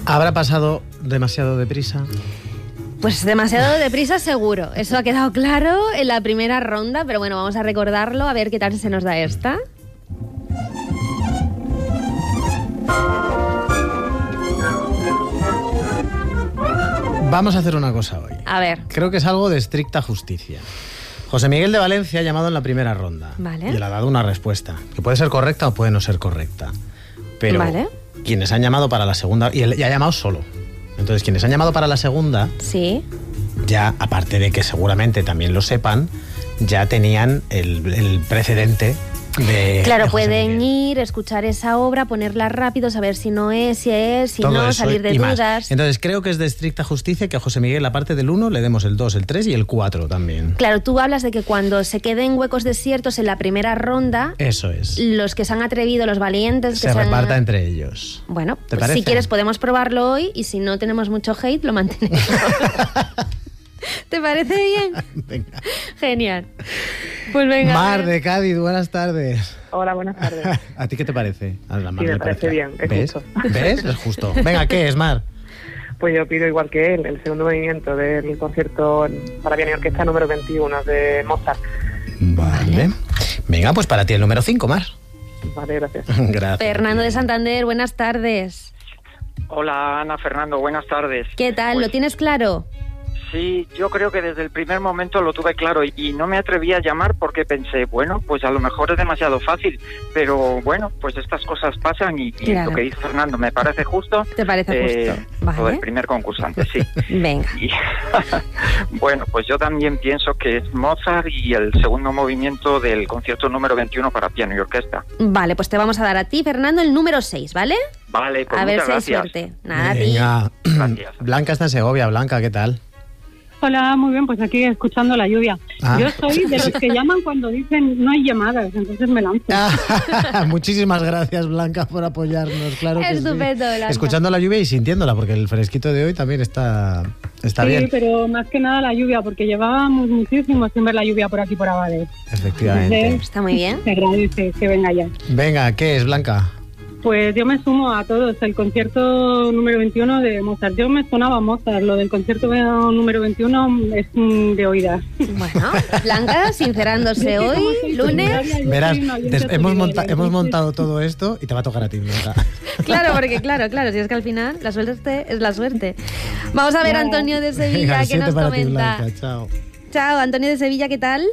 ¿Habrá pasado demasiado deprisa? Pues demasiado deprisa seguro. Eso ha quedado claro en la primera ronda, pero bueno, vamos a recordarlo, a ver qué tal se nos da esta. Vamos a hacer una cosa hoy. A ver. Creo que es algo de estricta justicia. José Miguel de Valencia ha llamado en la primera ronda. Vale. Y le ha dado una respuesta, que puede ser correcta o puede no ser correcta. Pero vale. Quienes han llamado para la segunda... Y él ya ha llamado solo. Entonces, quienes han llamado para la segunda... Sí. Ya, aparte de que seguramente también lo sepan, ya tenían el precedente de... Claro, de José pueden Miguel. ir, escuchar esa obra, ponerla rápido, saber si no es, si es, si Todo no, eso salir de y más. dudas. Entonces, creo que es de estricta justicia que a José Miguel, aparte del 1, le demos el 2, el 3 y el 4 también. Claro, tú hablas de que cuando se queden huecos desiertos en la primera ronda, Eso es. los que se han atrevido, los valientes... Se que reparta entre ellos. Bueno, ¿Te pues parece? si quieres podemos probarlo hoy y si no tenemos mucho hate, lo mantenemos. ¿Te parece bien? Venga. Genial. Pues venga. Mar de Cádiz, buenas tardes. Hola, buenas tardes. ¿A ti qué te parece? A la Mar Sí, me le parece bien, es ¿Ves? justo. ¿Ves? Es justo. Venga, ¿qué es, Mar? Pues yo pido igual que él, el segundo movimiento del concierto para piano y orquesta número 21 de Mozart. Vale. Venga, pues para ti el número 5, Mar. Vale, gracias. Gracias. Fernando de Santander, buenas tardes. Hola Ana, Fernando, buenas tardes. ¿Qué tal? Pues, ¿Lo tienes claro? Sí, yo creo que desde el primer momento lo tuve claro y no me atreví a llamar porque pensé, bueno, pues a lo mejor es demasiado fácil, pero bueno, pues estas cosas pasan y Claro. lo que dice Fernando me parece justo. ¿Te parece justo? Vale. Lo del primer concursante, sí. Venga. Y, bueno, pues yo también pienso que es Mozart y el segundo movimiento del concierto número 21 para piano y orquesta. Vale, pues te vamos a dar a ti, Fernando, el número 6, ¿vale? Vale, pues A ver muchas si hay gracias. suerte. Nada, a ti. Venga. Gracias. Blanca está en Segovia. Blanca, ¿qué tal? Hola, muy bien, pues aquí escuchando la lluvia. Ah. Yo soy de los que llaman cuando dicen no hay llamadas, entonces me lanzo. Muchísimas gracias, Blanca, por apoyarnos. Claro que Estupendo, sí. Blanca. Escuchando la lluvia y sintiéndola, porque el fresquito de hoy también está sí, bien. pero más que nada la lluvia, porque llevábamos muchísimo sin ver la lluvia por aquí por Abades. Efectivamente. Está muy bien. Se agradece que venga ya. Venga, ¿qué es, Blanca? Pues yo me sumo a todos, el concierto número 21 de Mozart. Yo me sonaba Mozart, lo del concierto número 21 es de oídas. Bueno, Blanca, sincerándose hoy, lunes. Verás, hemos montado todo esto y te va a tocar a ti, Blanca. Claro, porque claro, si es que al final la suerte es la suerte. Vamos a ver a Antonio de Sevilla, Venga, que 7 nos para ti, comenta. Blanca. Chao. Chao, Antonio de Sevilla, ¿qué tal?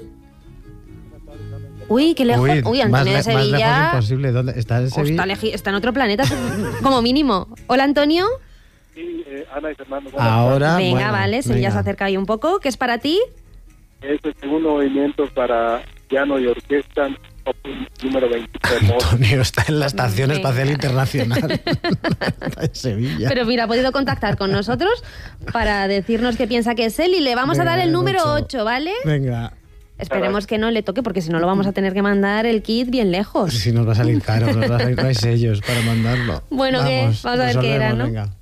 Uy, qué lejos. Uy, Antonio de más lejos Sevilla. imposible. ¿Dónde está en Sevilla? Está en otro planeta, como mínimo. Hola, Antonio. Sí, Ana y Fernando. Ahora. Venga, bueno, vale, Sevilla venga. se acerca ahí un poco. ¿Qué es para ti? Es el segundo movimiento para piano y orquesta número 23. Antonio está en la Estación Venga. Espacial Internacional. Está en Sevilla. Pero mira, ha podido contactar con nosotros para decirnos qué piensa que es él y le vamos a Venga, dar el el número 8. 8, ¿vale? Venga. Esperemos que no le toque porque si no lo vamos a tener que mandar el kit bien lejos. Si nos va a salir caro, nos va a salir, no hay sellos para mandarlo. Bueno, ¿qué? Vamos a ver qué era, resolvemos, ¿no? Venga.